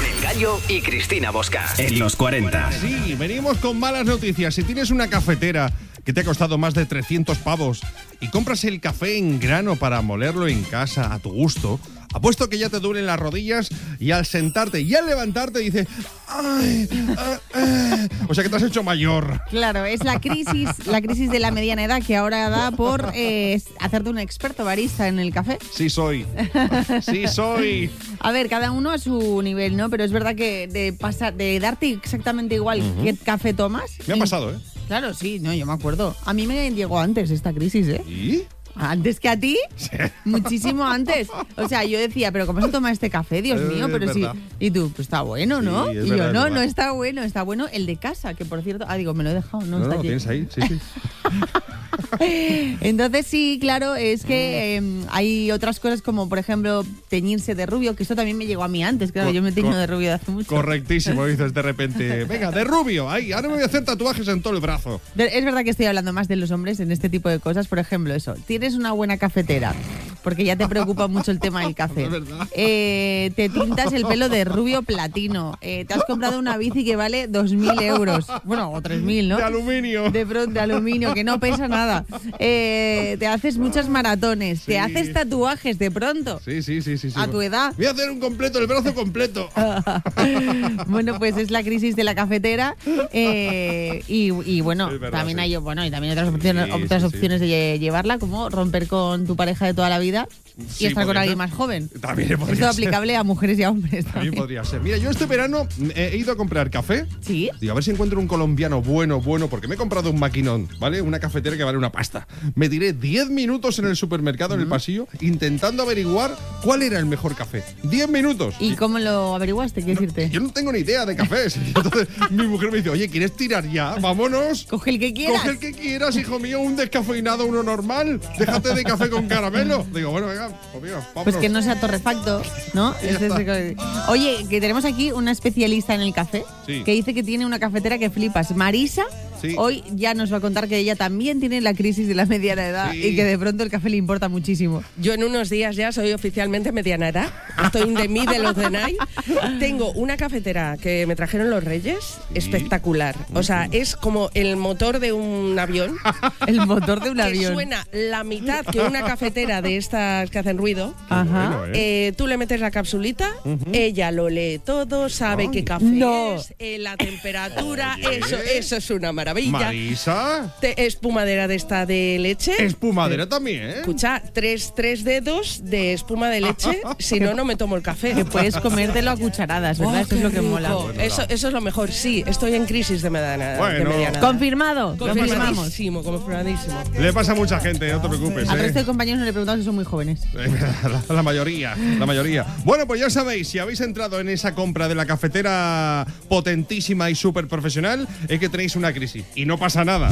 El Gallo y Cristina Bosca. En los 40. Sí, venimos con malas noticias. Si tienes una cafetera que te ha costado más de 300 pavos y compras el café en grano para molerlo en casa a tu gusto, apuesto que ya te duelen las rodillas y al sentarte y al levantarte dices ¡ay! O sea que te has hecho mayor. Claro, es la crisis de la mediana edad que ahora da por hacerte un experto barista en el café. Sí soy. Sí soy. A ver, cada uno a su nivel, ¿no? Pero es verdad que de darte exactamente igual qué café tomas. Me ha pasado, ¿eh? Claro, sí, no, yo me acuerdo. A mí me llegó antes esta crisis, ¿eh? ¿Y? ¿Antes que a ti? Sí. Muchísimo antes. O sea, yo decía, ¿pero cómo se toma este café? Dios mío, pero sí. Y tú, pues está bueno, ¿no? Sí, y verdad, yo, no está bueno. Está bueno el de casa, que por cierto... Ah, digo, me lo he dejado. No, está lo aquí. tienes ahí, sí. Entonces sí, claro, es que hay otras cosas como, por ejemplo, teñirse de rubio, que esto también me llegó a mí antes. Claro, yo me teño de rubio de hace mucho. Correctísimo, dices de repente, venga, de rubio, ahí, ahora me voy a hacer tatuajes en todo el brazo. Es verdad que estoy hablando más de los hombres en este tipo de cosas. Por ejemplo, eso, tienes una buena cafetera, porque ya te preocupa mucho el tema del café. Es verdad. Te tintas el pelo de rubio platino. Te has comprado una bici que vale 2.000 euros. Bueno, o 3.000, ¿no? De aluminio. De aluminio, que no pesa nada. Te haces muchas maratones. Sí. Te haces tatuajes de pronto. Sí. A tu edad. Voy a hacer un completo, el brazo completo. Bueno, pues es la crisis de la cafetera. Y bueno, Es verdad, también sí. hay otras opciones de llevarla, como romper con tu pareja de toda la vida y Sí, estar con podría alguien ser. más joven. También podría Esto es ser. aplicable a mujeres y a hombres También también. podría ser. Mira, yo este verano he ido a comprar café. Sí. Digo, a ver si encuentro un colombiano bueno, porque me he comprado un maquinón, ¿vale? Una cafetera que vale una pasta. Me tiré 10 minutos en el supermercado, en el pasillo, intentando averiguar cuál era el mejor café. 10 minutos. ¿Y cómo lo averiguaste? Quiero decirte. Yo no tengo ni idea de cafés. Entonces mi mujer me dice, oye, ¿quieres tirar ya? Vámonos. Coge el que quieras. Coge el que quieras, hijo mío, un descafeinado, uno normal. Déjate de café con caramelo. Digo, bueno, venga, pues mira, vámonos. Pues que no sea torrefacto, ¿no? Oye, que tenemos aquí una especialista en el café Sí. que dice que tiene una cafetera que flipas. Marisa, Sí. hoy ya nos va a contar que ella también tiene la crisis de la mediana edad Sí. y que de pronto el café le importa muchísimo. Yo en unos días ya soy oficialmente mediana edad. Estoy in the middle of the night. Tengo una cafetera que me trajeron los Reyes, espectacular. O sea, es como el motor de un avión. El motor de un Que avión. suena la mitad que una cafetera de estas que hacen ruido. Ajá. Bueno, ¿eh? Tú le metes la capsulita, ella lo lee todo, sabe Ay. qué café No. es, la temperatura, Oye. eso es una maravilla. Marisa, Espumadera de esta de leche. espumadera también, ¿eh? Escucha, tres dedos de espuma de leche, si no, no me tomo el café. Que puedes comértelo a cucharadas, ¿verdad? Oh, Eso es lo que qué mola. rico. Eso es lo mejor, sí, estoy en crisis de mediana, Bueno. de mediana edad. Confirmado. Lo confirmamos. Confirmadísimo. Le pasa a mucha gente, no te preocupes, Al ¿eh? resto de compañeros no le preguntamos si son muy jóvenes. La mayoría. Bueno, pues ya sabéis, si habéis entrado en esa compra de la cafetera potentísima y súper profesional, es que tenéis una crisis. Y no pasa nada.